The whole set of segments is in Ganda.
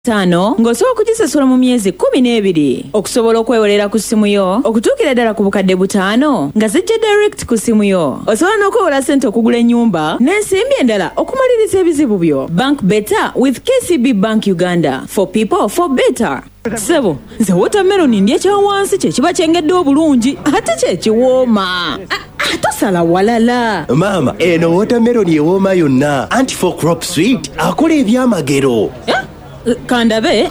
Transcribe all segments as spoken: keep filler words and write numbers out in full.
tano ng'osobola okugisasula mu myezi kkumi n'ebiri okusobola okwewolera ku ssimu yo okutuukira ddala ku bukadde butaano nga zijja direct ku ssimu yo. Osobola n'okwewola ssente okugula ennyumba n'ensimbi endala okumaliriza ebizibu byo. Bank better with K C B Bank Uganda, for people for better. Sebo, nze watermelon ndya kya wansi kye kiba kyengedde obulungi ate kye kiwooma. Tosala walala. Mama, eno watermelon ewooma yonna. Anti for crop sweet akola ebyamagero. Kandabe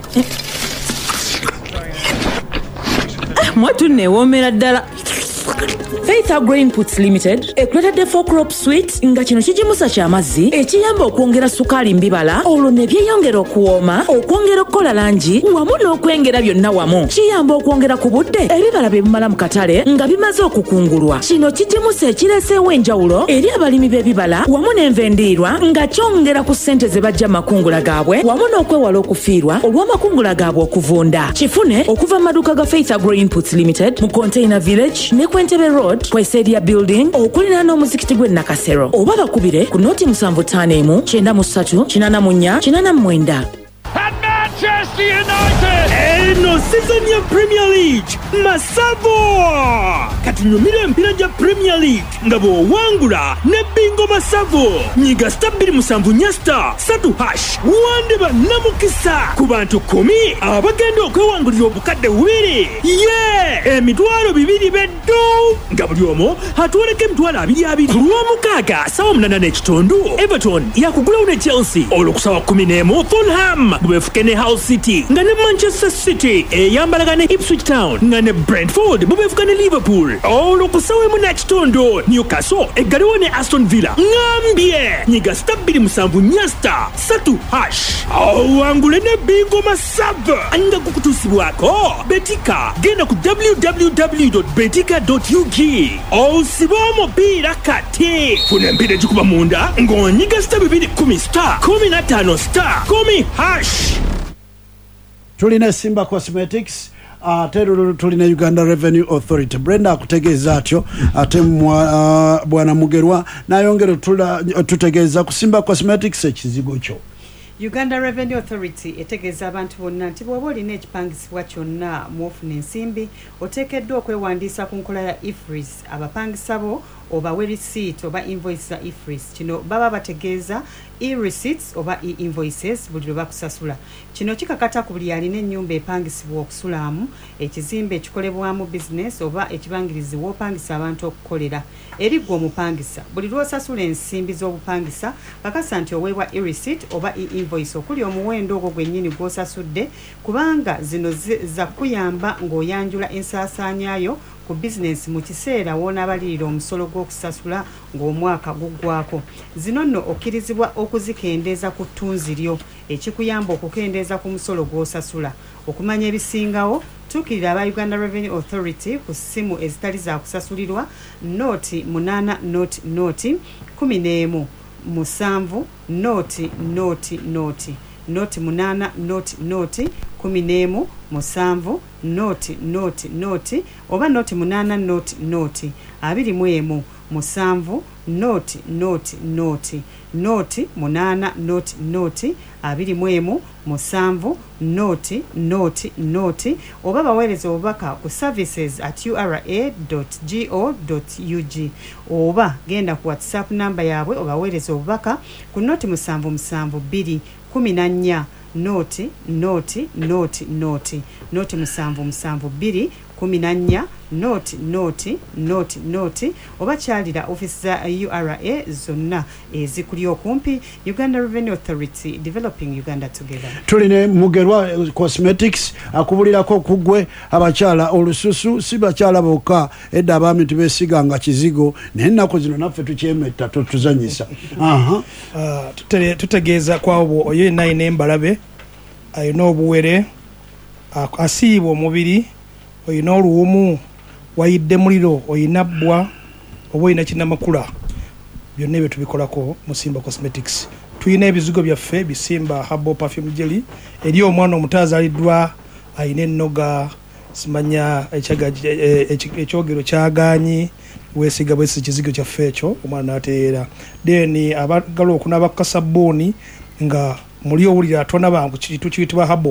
mwatu newoomera ddala. Faith Agro Inputs Limited ekuleta for crop sweet nga kino kijimusa ky'amazzi ekiyamba okwongera sukaali mbibala olwo ne byeyongera okuwooma okwongera okukola langi wamu n'okwengera byonna wamu. Kiyamba okwongera ku budde ebibala bye bimala mu katale nga bimaze okukungulwa. Kino kijimusa ekireeseewo enjawulo eri abalimi b'ebibala wamu n'envendiirwa nga kyongera ku ssente ze bajja makungula gaabwe wamu n'okwewala okufiirwa olw'amakungula gaabwe okuvunda. Kifune okuva mu maduuka ga Faith Agro Inputs Limited mu Container Village ne Kwentebe Road Kweseria Building okulina n'omuzikiti gwe Nakasero oba bakubire ku noti musanvu ttaano emu kyenda mu ssatu kinaana mu nnya kinaana mu mwenda. Manchester United! Eno season ya Premier League Masavo! Katunyumira empira ja Premier League nga bw'owangula ne bingo Masavo. Nyiga star bbiri musanvu nnya star satu hash wande bannamukisa ku bantu kumi abagenda okwewangulira obukadde bubiri. Ye emitwalo bibiri beddu nga buli omu atwaleko emitwalo abiri abiri. Ku lw'omukaaga ssaawa munaana n'ekitundu Everton yakugulawo ne Chelsea olwo ku ssaawa kkumi n'emu Fulham bubeefuke ne Hull City nga ne Manchester City eyambalaga ne Ipswich Town nga ne Brentford bubeefuka ne Liverpool olwo ku ssaawa emu n'ekitundu Newcastle eggaliwo ne Aston Villa. Ngambye nyiga star bbiri musanvu nnya star satu hash owangule ne bingo Masava nga gukutuusibwako Betika. Genda ku w w w dot betika dot u k osiba omupiira kati funa empira egikuba munda ng'onyiga star bibiri kumi star kumi na ttaano star kumi hash. Tulina Simba Cosmetics ate uh, tulina Uganda Revenue Authority. Brenda akutegeeza atyo ate uh, bwana Mugerwa nayongera tutegeeza ku Simba Cosmetics ekizigo kyo. Uganda Revenue Authority etegeeza abantu bonna nti bw'oba olina ekipangisibwa kyonna mw'ofuna ensimbi oteekeddwa okwewandiisa ku nkola ya I F R I S. Abapangisa bo obawe receipt oba invoice za I F R I S. Kino baba bategeeza e-receipts oba e-invoices buli lwe bakusasula. Kino kikakata ku buli alina ennyumba epangisibwa okusulamu, ekizimbe ekikolebwamu business oba ekibangirizibwa opangisa abantu okukolera. Eri gwe omupangisa buli lw'osasula ensimbi z'obupangisa kakasa nti oweebwa e-receipt oba e-invoice okuli omuwendo ogwo gwennyini gw'osasudde kubanga zino za kuyamba ng'oyanjula ensaasaanyayo ku business mu kiseera w'onaabalirira omusolo gw'okusasula ng'omwaka guggwako. Zino nno okkirizibwa okuzikendeeza ku ttunzi lyo ekikuyamba okukendeeza ku musolo gw'osasula. Okumanya ebisingawo tuukirira aba Uganda Revenue Authority ku ssimu ezitali za kusasulirwa noti munaana noti noti kumi n'emu musanvu noti noti noti noti munaana noti noti kumi n'emu musanvu noti noti noti oba noti munaana noti noti abiri mu emu musanvu noti noti noti noti munaana noti noti abiri mu emu musanvu noti noti noti oba baweereza obubaka ku services at u r a dot go dot u g oba genda ku WhatsApp namba yaabwe obaweereza obubaka ku noti musanvu musanvu bbiri kumi na nnya noti noti noti noti noti musanvu musanvu bbiri kumi na nnya noti noti noti noti oba kyalira office za U R A zonna ezikuli okumpi. Uganda Revenue Authority, developing Uganda together. Tuline Mugerwa Cosmetics akubulirako kugwe abakyala olususu si bakyala bokka edda abaami tubesiga nga kizigo n'ennaku zino naffe tukyemetta tutuzanyisa. Aha. Uh, tutegeeza kwabo oyo yenna ayina embalabe ayina obuwere asiibwa omubiri oyina oluwumu wayidde muliro oyina bbwa oba oyina kinnamakula byonna ebyo tubikolako mu Simba Cosmetics. Tuyina ebizigo byaffe bisimba herbal perfume jelly eri omwana omuto azaaliddwa ayina ennoga simanya ekyogero kyagaanyi weesiga bwesi kizigo kyaffe ekyo omwana n'ateera. Then abagala okunaaba ku kasabbuuni nga muli owulira tonaba ngu kitu kiyitibwa habo